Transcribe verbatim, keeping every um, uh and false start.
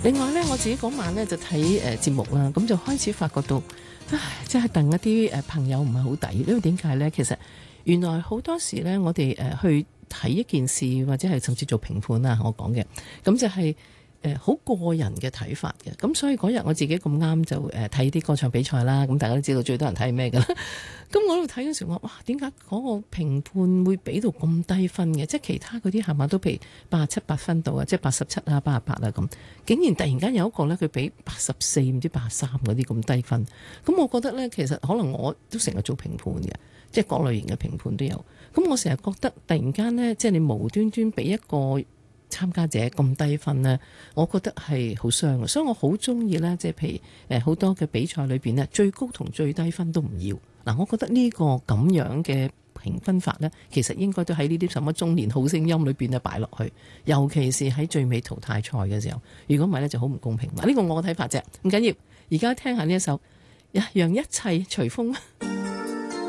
另外咧，我自己嗰晚咧就睇誒節目啦，咁就開始發覺到，唉，即係戥一啲誒朋友唔係好抵，因為點解咧？其實原來好多時咧，我哋誒去睇一件事或者係甚至做評判啦，我講嘅，咁就係誒好個人嘅睇法嘅。咁所以嗰日我自己咁啱就誒睇啲歌唱比賽啦，咁大家都知道最多人睇係咩㗎啦。咁我喺度睇嗰時，我話哇，點解嗰個評判會俾到咁低分嘅？即係其他嗰啲係咪都譬如八十七八分度啊，即係八十七啊、八十八啊咁，竟然突然間有一個咧，佢俾八十四唔知八十三嗰啲咁低分。咁我覺得咧，其實可能我都成日做評判嘅，即係各類型嘅評判都有。咁我成日覺得突然間咧，即係你無端端俾一個參加者咁低分呢，我覺得係好傷嘅。所以我好中意咧，即係譬如誒好多嘅比賽裏邊呢，最高同最低分都唔要。嗱，我覺得呢個咁樣嘅評分法呢，其實應該都喺呢啲什麼中年好聲音裏邊咧擺落去，尤其是喺最尾淘汰賽嘅時候。如果唔係呢，就好唔公平。嗱，呢個我嘅睇法啫，唔緊要。而家聽下呢一首，讓一切隨風。